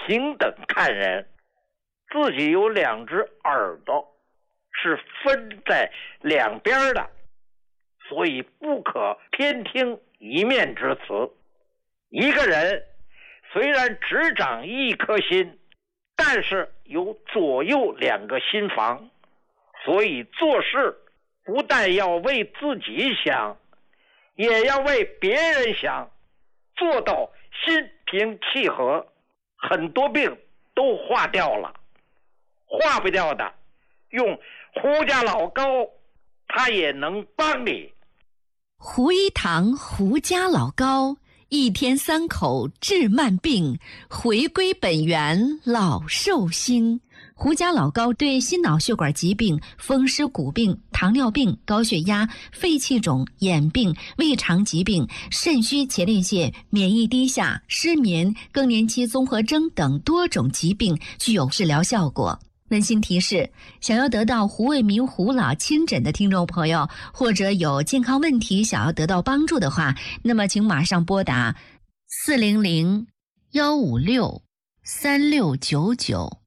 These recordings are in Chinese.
平等看人，自己有2只耳朵是分在两边的，所以不可偏听一面之词。一个人虽然只长一颗心，但是有左右2个心房，所以做事不但要为自己想，也要为别人想，做到心平气和，很多病都化掉了。化不掉的，用胡家老膏，它也能帮你。 胡一堂胡家老膏，1天3口治慢病，回归本源老寿星。胡家老膏对心脑血管疾病、风湿骨病、糖尿病、高血压、肺气肿、眼病、胃肠疾病、肾虚前列腺、免疫低下、失眠、更年期综合征等多种疾病具有治疗效果。温馨提示：想要得到胡卫民胡老亲诊的听众朋友，或者有健康问题想要得到帮助的话，那么请马上拨打400-156-3699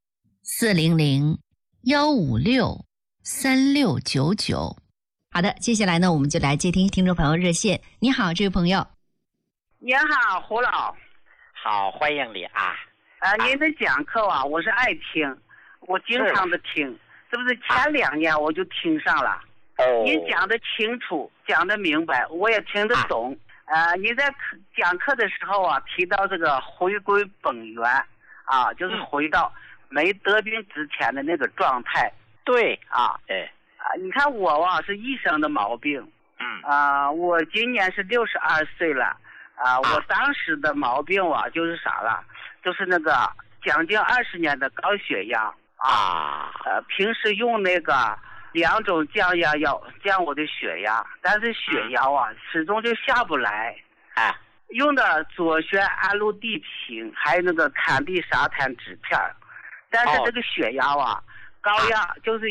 400-156-3699。好的，接下来呢，我们就来接听听众朋友热线。你好，这位朋友。 您好，胡老。 好，欢迎你啊。 您的讲课啊，我是爱听，我经常的听，是不是前2年我就听上了？您讲的清楚，讲的明白，我也听得懂。您在讲课的时候啊，提到这个回归本源啊，就是回到没得病之前的那个状态。 对啊，你看我啊是一生的毛病，我今年是62岁了，我当时的毛病啊就是啥了，就是那个将近20年的高血压平时用那个2种降压药降我的血压，但是血压啊始终就下不来用的左旋氨氯地平还有那个坎地沙滩纸片，但是这个血压啊高压就是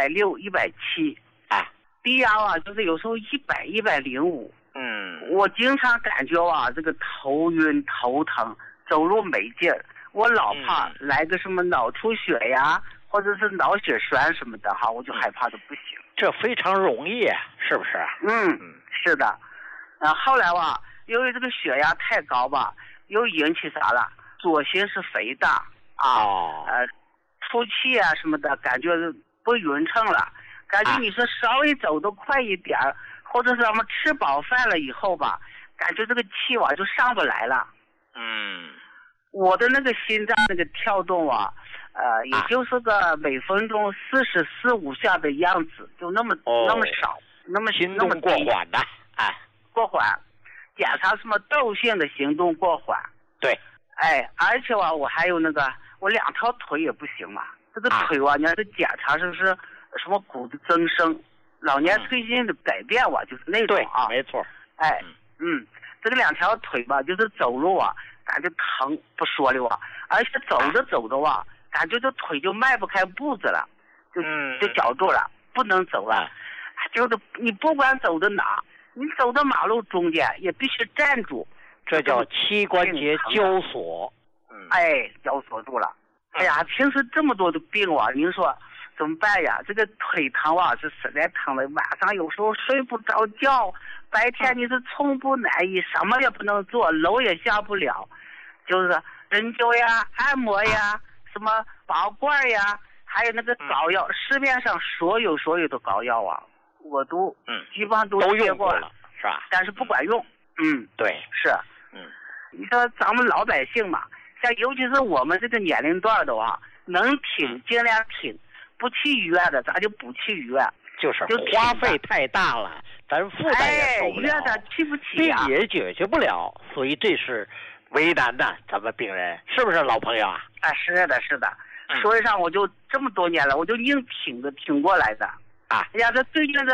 160、170，低压啊就是有时候100、105。我经常感觉啊这个头晕头疼，走路没劲儿，我老怕来个什么脑出血呀，或者是脑血栓什么的哈，我就害怕的不行。 这非常容易，是不是？ 是的。后来吧，由于这个血压太高吧，又引起啥了？左心室肥大出气啊什么的，感觉不匀称了，感觉你说稍微走得快一点，或者是咱们吃饱饭了以后吧，感觉这个气就上不来了。我的那个心脏那个跳动啊，也就是个每分钟44、45下的样子，就那么少，那么行动过缓的过缓，检查什么窦性的行动过缓。 对， 而且我还有那个我2条腿也不行嘛，这个腿你要是检查是不是什么骨的增生，老年退行的改变就是那种对，没错。 这个2条腿吧，就是走路感觉疼不说了而且走着感觉这腿就迈不开步子了，就绞住了，不能走了。就是你不管走到哪，你走到马路中间也必须站住， 这叫膝关节交锁。 交锁住了。平时这么多的病您说怎么办呀？这个腿疼是实在疼了，晚上有时候睡不着觉，白天你是寸步难移，什么也不能做，楼也下不了，就是针灸呀、按摩呀、什么拔罐呀，还有那个膏药，市面上所有的膏药我都基本上都接过了，是吧？ 但是不管用。 对， 是。你说咱们老百姓嘛，像尤其是我们这个年龄段的能挺尽量挺，不去医院的咱就不去医院， 就是花费太大了，咱负担也受不了， 医院咱去不起病也解决不了，所以这是为难的咱们病人，是不是老朋友啊？ 是的。所以上我就这么多年了，我就硬挺过来的这最近这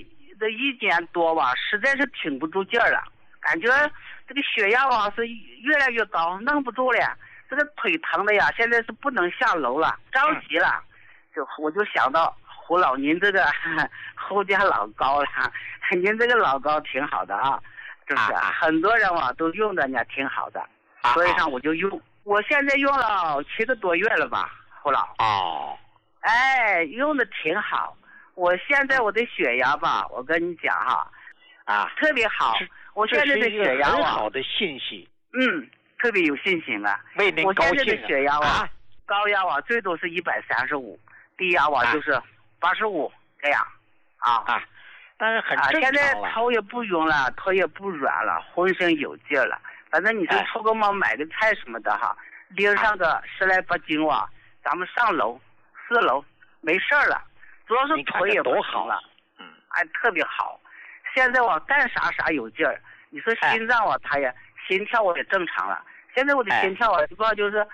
1年多实在是挺不住劲儿了，感觉这个血压是越来越高，弄不住了，这个腿疼的现在是不能下楼了，着急了。我就想到胡老您这个胡家老膏了，您这个老膏挺好的是不是？很多人都用的挺好的，所以上我就用。 我现在用了7个多月了吧，胡老。 哦。 哎，用的挺好。我现在我的血压吧，我跟你讲哈，特别好。我现在的血压很好的信息。 特别有信心啊。 为您高兴。 我现在的血压高压最多是135，低压就是85这样。 但是很正常了。 现在头也不晕了，头也不软了，浑身有劲了。反正你就出个门买个菜什么的哈，拎上个10来8斤咱们上楼4楼没事了，主要是腿也不疼了。特别好。现在干啥有劲儿。你说心脏它也心跳也正常了。现在我的心跳一般就是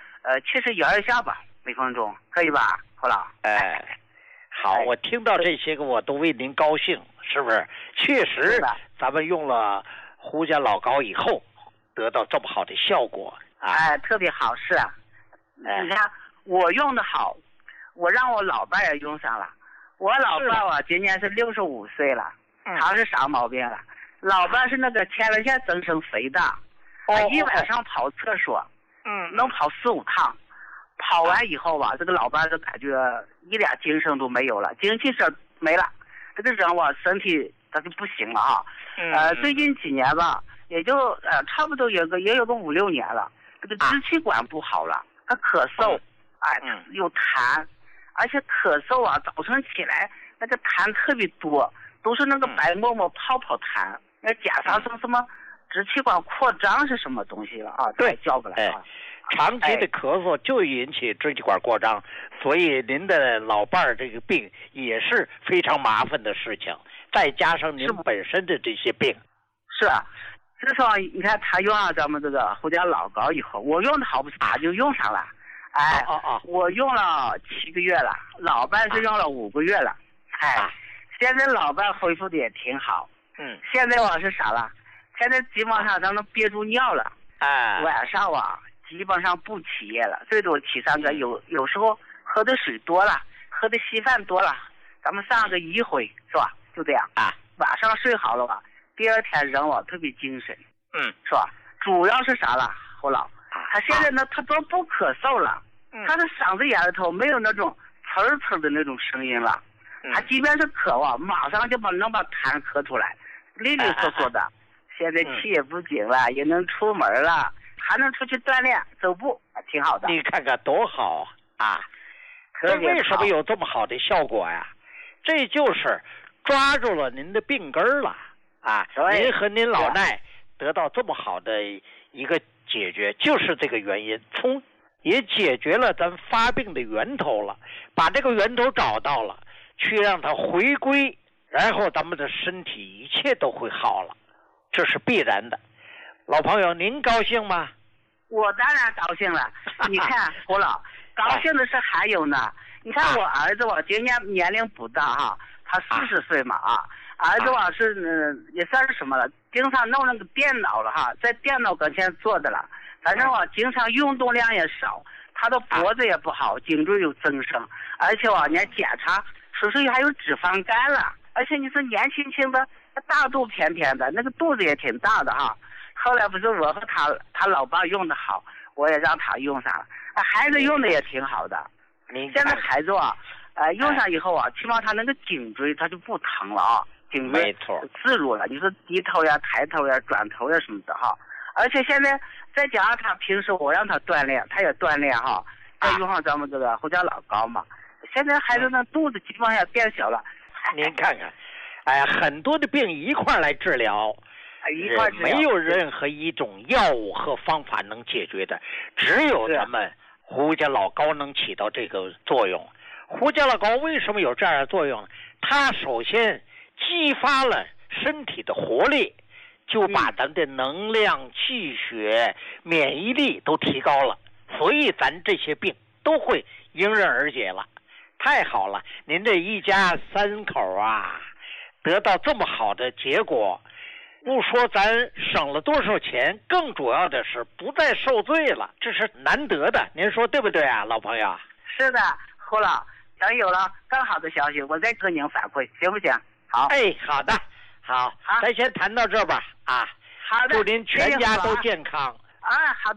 71下吧每分钟，可以吧，胡老？ 好，我听到这些个我都为您高兴，是不是？确实，咱们用了胡家老膏以后，得到这么好的效果特别好，是啊。你看我用的好，我让我老伴也用上了。我老伴今年是65岁了，他是啥毛病了？老伴是那个前列腺增生肥大，一晚上跑厕所，能跑4、5趟。跑完以后这个老伴就感觉一点精神都没有了，精气神没了，这个人身体他就不行了最近几年吧，也就差不多也有个5、6年了，这个支气管不好了，他咳嗽，有痰，而且咳嗽早晨起来那个痰特别多，都是那个白沫沫泡泡痰，那假上什么支气管扩张是什么东西了对，叫不来长期的咳嗽就引起支气管扩张，所以您的老伴儿这个病也是非常麻烦的事情，再加上您本身的这些病。 是啊，至少你看他用上咱们这个胡家老膏以后，我用的好不是他就用上了。我用了7个月了，老伴是用了5个月了。现在老伴恢复的也挺好。现在是啥了？现在基本上咱能憋住尿了。晚上基本上不起夜了，最多起3个，有时候喝的水多了，喝的稀饭多了，咱们上个1回是吧？就这样晚上睡好了第二天人特别精神，是吧？主要是啥了，胡老？他现在呢，他都不咳嗽了，他的嗓子眼里头没有那种呲儿呲儿的那种声音了，他即便是咳马上就能把痰咳出来，利利索索的。现在气也不紧了，也能出门了。还能出去锻炼走步，挺好的。 你看看多好这为什么有这么好的效果呀？这就是抓住了您的病根了您和您老奈得到这么好的一个解决，就是这个原因，也解决了咱发病的源头了，把这个源头找到了，去让它回归，然后咱们的身体一切都会好了，这是必然的。老朋友，您高兴吗？ 我当然高兴了。你看胡老，高兴的是还有呢。你看我儿子今年年龄不大他40岁嘛儿子是也算是什么了，经常弄那个电脑了在电脑跟前坐的了。反正经常运动量也少，他的脖子也不好，颈椎有增生，而且你检查说是还有脂肪肝了，而且你是年轻轻的，大肚偏偏的，那个肚子也挺大的后来不是我和他老爸用的好，我也让他用上了，孩子用的也挺好的。现在孩子用上以后起码他那个颈椎他就不疼了颈椎自如了，你说低头呀、抬头呀、转头呀什么的而且现在再加上他平时我让他锻炼，他也锻炼再用上咱们这个胡家老膏嘛，现在孩子那肚子基本上变小了。 您看看，很多的病一块来治疗。没有任何一种药物和方法能解决的，只有咱们胡家老膏能起到这个作用。胡家老膏为什么有这样的作用？它首先激发了身体的活力，就把咱的能量、气血、免疫力都提高了，所以咱这些病都会迎刃而解了。太好了，您这一家3口得到这么好的结果，不说咱省了多少钱，更主要的是不再受罪了，这是难得的，您说对不对老朋友？ 是的，胡老，等有了更好的消息我再跟您反馈，行不行？好。 好的，好，咱先谈到这吧好的，祝您全家都健康。 好的，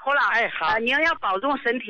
好了， 哎好， 您要保重身体。